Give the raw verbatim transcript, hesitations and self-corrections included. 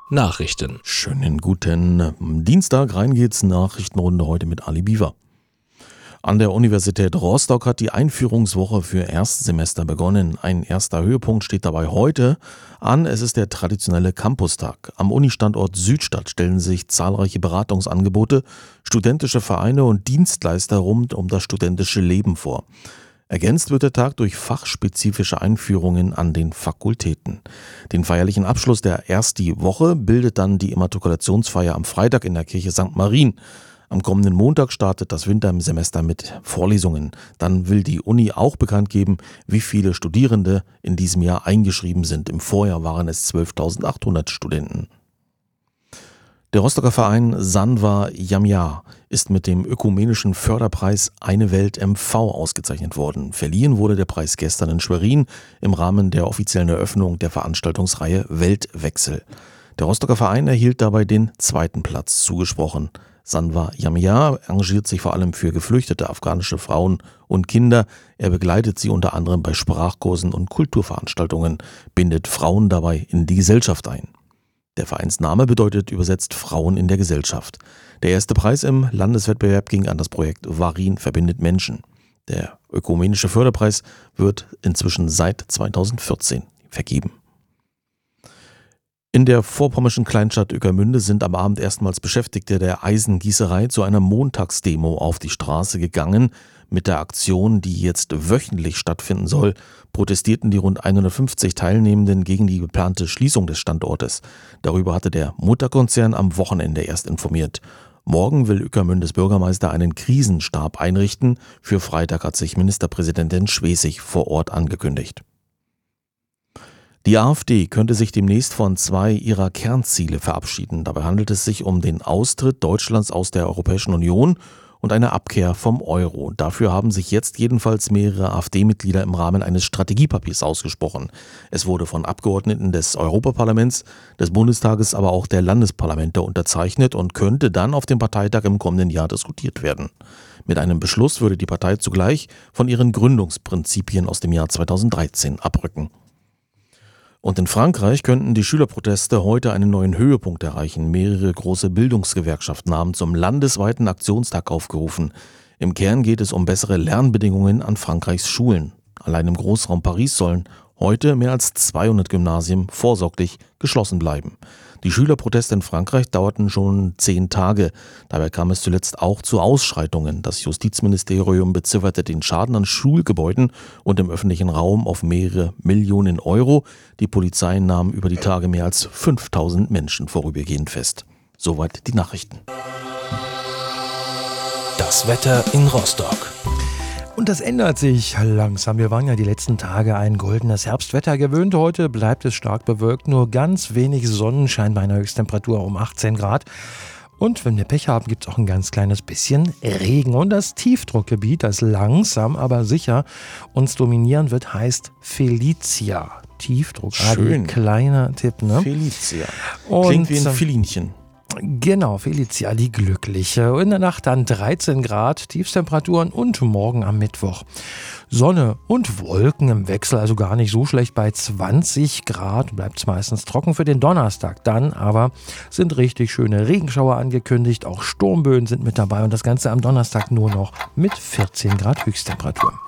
Nachrichten. Schönen guten Dienstag, rein geht's, Nachrichtenrunde heute mit Ali Biewer. An der Universität Rostock hat die Einführungswoche für Erstsemester begonnen. Ein erster Höhepunkt steht dabei heute an. Es ist der traditionelle Campustag. Am Unistandort Südstadt stellen sich zahlreiche Beratungsangebote, studentische Vereine und Dienstleister rund um das studentische Leben vor. Ergänzt wird der Tag durch fachspezifische Einführungen an den Fakultäten. Den feierlichen Abschluss der Ersti-Woche bildet dann die Immatrikulationsfeier am Freitag in der Kirche Sankt Marien. Am kommenden Montag startet das Wintersemester mit Vorlesungen. Dann will die Uni auch bekannt geben, wie viele Studierende in diesem Jahr eingeschrieben sind. Im Vorjahr waren es zwölftausendachthundert Studenten. Der Rostocker Verein Sanva Jamja ist mit dem ökumenischen Förderpreis Eine Welt M V ausgezeichnet worden. Verliehen wurde der Preis gestern in Schwerin im Rahmen der offiziellen Eröffnung der Veranstaltungsreihe Weltwechsel. Der Rostocker Verein erhielt dabei den zweiten Platz zugesprochen. Sanva Jamja engagiert sich vor allem für geflüchtete afghanische Frauen und Kinder. Er begleitet sie unter anderem bei Sprachkursen und Kulturveranstaltungen, bindet Frauen dabei in die Gesellschaft ein. Der Vereinsname bedeutet übersetzt Frauen in der Gesellschaft. Der erste Preis im Landeswettbewerb ging an das Projekt Varin verbindet Menschen. Der ökumenische Förderpreis wird inzwischen seit zweitausendvierzehn vergeben. In der vorpommerschen Kleinstadt Ueckermünde sind am Abend erstmals Beschäftigte der Eisengießerei zu einer Montagsdemo auf die Straße gegangen. Mit der Aktion, die jetzt wöchentlich stattfinden soll, protestierten die rund hundertfünfzig Teilnehmenden gegen die geplante Schließung des Standortes. Darüber hatte der Mutterkonzern am Wochenende erst informiert. Morgen will Ueckermündes Bürgermeister einen Krisenstab einrichten. Für Freitag hat sich Ministerpräsidentin Schwesig vor Ort angekündigt. Die AfD könnte sich demnächst von zwei ihrer Kernziele verabschieden. Dabei handelt es sich um den Austritt Deutschlands aus der Europäischen Union und eine Abkehr vom Euro. Dafür haben sich jetzt jedenfalls mehrere AfD-Mitglieder im Rahmen eines Strategiepapiers ausgesprochen. Es wurde von Abgeordneten des Europaparlaments, des Bundestages, aber auch der Landesparlamente unterzeichnet und könnte dann auf dem Parteitag im kommenden Jahr diskutiert werden. Mit einem Beschluss würde die Partei zugleich von ihren Gründungsprinzipien aus dem Jahr zweitausenddreizehn abrücken. Und in Frankreich könnten die Schülerproteste heute einen neuen Höhepunkt erreichen. Mehrere große Bildungsgewerkschaften haben zum landesweiten Aktionstag aufgerufen. Im Kern geht es um bessere Lernbedingungen an Frankreichs Schulen. Allein im Großraum Paris sollen heute mehr als zweihundert Gymnasien vorsorglich geschlossen bleiben. Die Schülerproteste in Frankreich dauerten schon zehn Tage. Dabei kam es zuletzt auch zu Ausschreitungen. Das Justizministerium bezifferte den Schaden an Schulgebäuden und im öffentlichen Raum auf mehrere Millionen Euro. Die Polizei nahm über die Tage mehr als fünftausend Menschen vorübergehend fest. Soweit die Nachrichten. Das Wetter in Rostock. Und das ändert sich langsam. Wir waren ja die letzten Tage ein goldenes Herbstwetter gewöhnt. Heute bleibt es stark bewölkt, nur ganz wenig Sonnenschein bei einer Höchsttemperatur um achtzehn Grad. Und wenn wir Pech haben, gibt es auch ein ganz kleines bisschen Regen. Und das Tiefdruckgebiet, das langsam, aber sicher uns dominieren wird, heißt Felicia. Tiefdruck, schön. Ein kleiner Tipp, ne? Felicia. Und klingt wie ein Filinchen. Genau, Felicia, die Glückliche. In der Nacht dann dreizehn Grad, Tiefstemperaturen und morgen am Mittwoch Sonne und Wolken im Wechsel, also gar nicht so schlecht bei zwanzig Grad. Bleibt es meistens trocken für den Donnerstag. Dann aber sind richtig schöne Regenschauer angekündigt, auch Sturmböen sind mit dabei und das Ganze am Donnerstag nur noch mit vierzehn Grad Höchsttemperatur.